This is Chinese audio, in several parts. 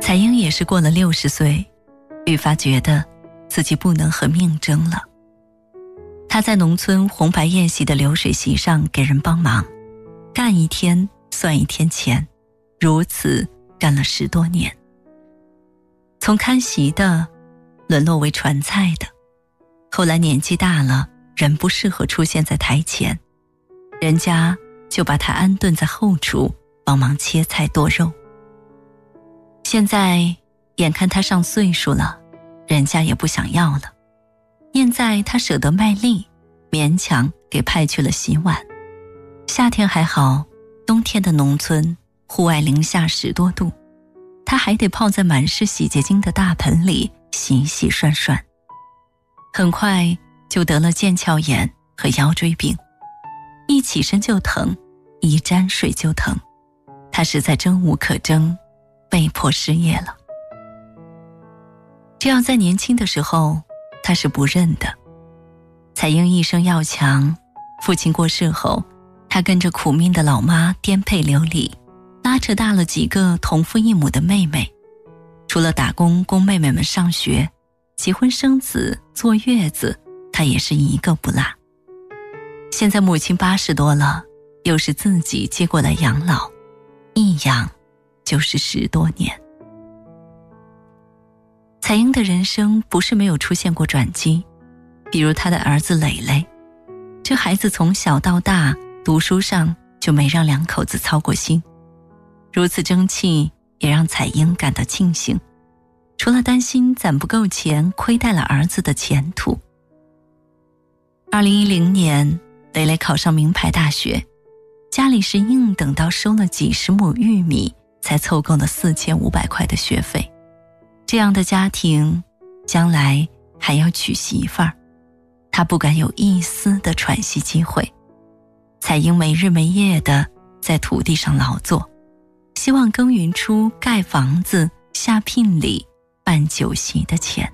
彩英也是过了60岁，愈发觉得自己不能和命争了。她在农村红白宴席的流水席上给人帮忙，干一天算一天钱，如此干了10多年。从看席的沦落为传菜的，后来年纪大了，人不适合出现在台前，人家就把她安顿在后厨帮忙切菜剁肉。现在眼看她上岁数了，人家也不想要了，念在她舍得卖力，勉强给派去了洗碗。夏天还好，冬天的农村户外零下10多度，她还得泡在满是洗洁精的大盆里洗洗涮涮，很快就得了腱鞘炎和腰椎病，一起身就疼，一沾水就疼，她实在争无可争，被迫失业了。这样在年轻的时候，她是不认的。彩英一生要强，父亲过世后，她跟着苦命的老妈颠沛流离，拉扯大了几个同父异母的妹妹，除了打工供妹妹们上学，结婚生子坐月子，她也是一个不落。现在母亲80多了，又是自己接过来养老，一养就是10多年。彩英的人生不是没有出现过转机，比如她的儿子磊磊，这孩子从小到大读书上就没让两口子操过心，如此争气也让彩英感到庆幸，除了担心攒不够钱亏待了儿子的前途。2010年，磊磊考上名牌大学，家里是硬等到收了几10亩玉米才凑够了4500块的学费。这样的家庭将来还要娶媳妇儿，他不敢有一丝的喘息机会。彩英没日没夜地在土地上劳作，希望耕耘出盖房子、下聘礼、办酒席的钱。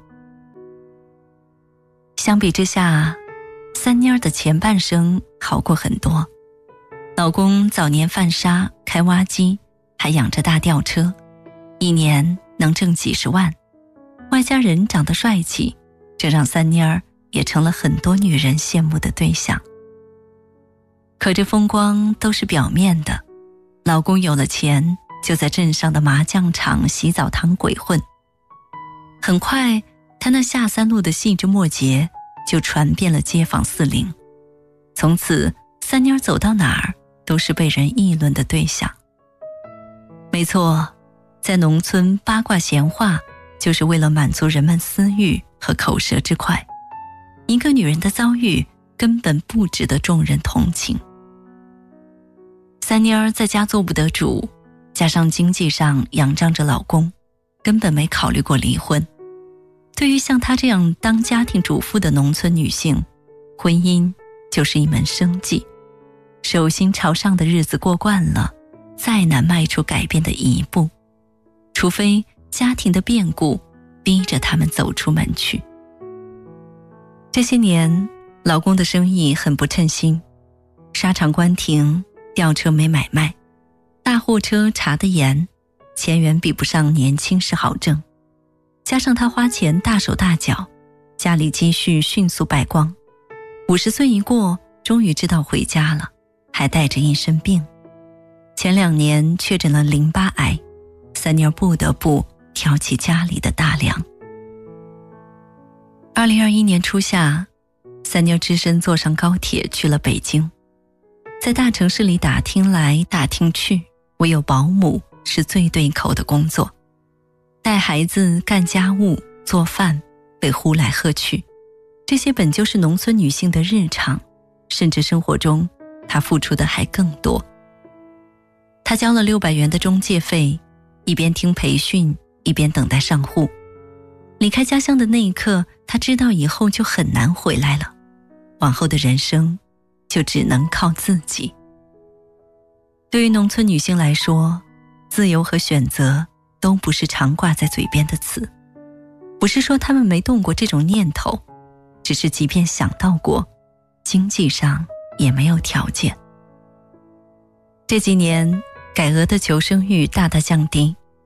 相比之下，三妮儿的前半生好过很多。老公早年贩沙开挖机，还养着大吊车，一年能挣几10万，外加人长得帅气，这让三妮儿也成了很多女人羡慕的对象。可这风光都是表面的，老公有了钱就在镇上的麻将场、洗澡堂鬼混。很快，他那下三路的细枝末节就传遍了街坊四邻，从此三妮儿走到哪儿都是被人议论的对象。没错，在农村八卦闲话就是为了满足人们私欲和口舌之快，一个女人的遭遇根本不值得众人同情。三妮儿在家做不得主，加上经济上仰仗着老公，根本没考虑过离婚。对于像她这样当家庭主妇的农村女性，婚姻就是一门生计，手心朝上的日子过惯了，再难迈出改变的一步，除非家庭的变故逼着他们走出门去。这些年，老公的生意很不称心，沙场关停，吊车没买卖，大货车查得严，钱源比不上年轻时好挣，加上他花钱大手大脚，家里积蓄迅速败光，50岁一过，终于知道回家了，还带着一身病。前2年确诊了淋巴癌，三妮儿不得不挑起家里的大梁。2021年初夏，三妮儿只身坐上高铁去了北京，在大城市里打听来打听去，唯有保姆是最对口的工作，带孩子、干家务、做饭，被呼来喝去，这些本就是农村女性的日常，甚至生活中她付出的还更多。她交了600元的中介费，一边听培训，一边等待上户。离开家乡的那一刻，她知道以后就很难回来了，往后的人生就只能靠自己。对于农村女性来说，自由和选择都不是常挂在嘴边的词，不是说她们没动过这种念头，只是即便想到过，经济上也没有条件。这几年改革的求生欲大大降低，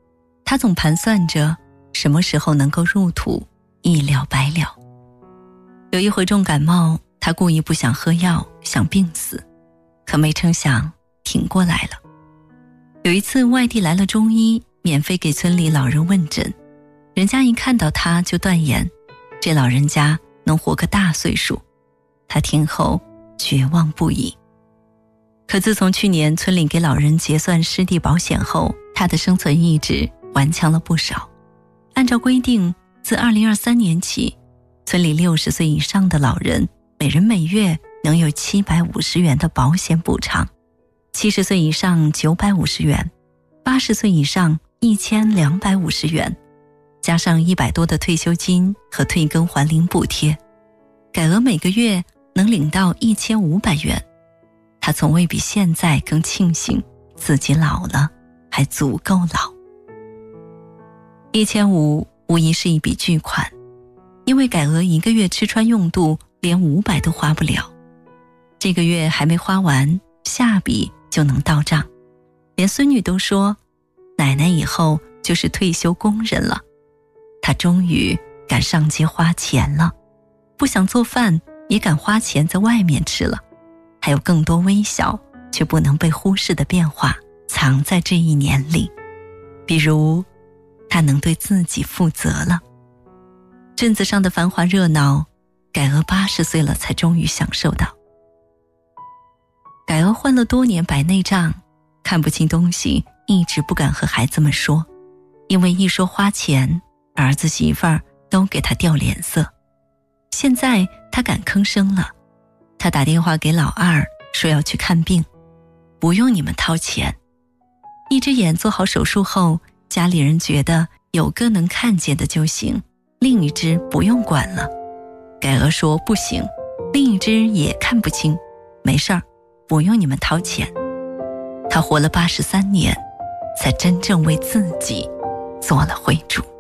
他总盘算着什么时候能够入土，一了百了。有一回重感冒，他故意不想喝药，想病死，可没成想挺过来了。有一次外地来了中医，免费给村里老人问诊，人家一看到他就断言这老人家能活个大岁数。他听后绝望不已。可自从去年村里给老人结算失地保险后，他的生存意志顽强了不少。按照规定，自2023年起，村里60岁以上的老人每人每月能有750元的保险补偿，70岁以上950元，80岁以上1250元，加上100多的退休金和退耕还林补贴，改额每个月能领到1500元。他从未比现在更庆幸自己老了还足够老。1500无疑是一笔巨款，因为改额一个月吃穿用度连500都花不了，这个月还没花完，下笔就能到账。连孙女都说，奶奶以后就是退休工人了。她终于敢上街花钱了，不想做饭也敢花钱在外面吃了。还有更多微小却不能被忽视的变化藏在这一年里，比如他能对自己负责了。镇子上的繁华热闹，改额80岁了才终于享受到。改额患了多年白内障，看不清东西，一直不敢和孩子们说，因为一说花钱，儿子媳妇儿都给他掉脸色。现在他敢吭声了，他打电话给老二说要去看病，不用你们掏钱。一只眼做好手术后，家里人觉得有个能看见的就行，另一只不用管了。改额说不行，另一只也看不清，没事儿，不用你们掏钱。他活了83年，才真正为自己做了会主。